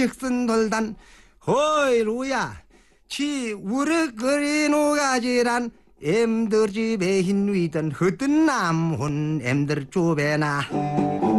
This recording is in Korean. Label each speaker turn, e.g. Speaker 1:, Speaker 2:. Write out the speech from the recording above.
Speaker 1: 백선 돌단 허이루야 치 우르거리 노가지란 엠들 집에 흰 위던 헛된 남혼 엠들 좁에나